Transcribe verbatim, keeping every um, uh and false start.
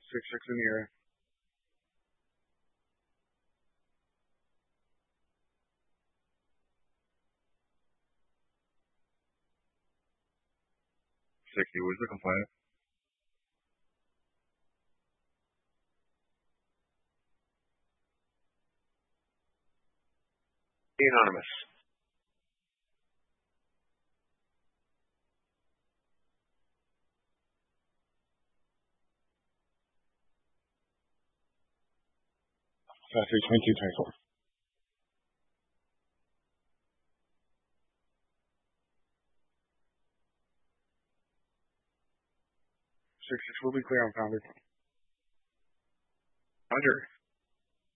Six six in the air. Sixty. Where's the complaint? Anonymous. Five three twenty two twenty four. Six six will be clear on founder. Under.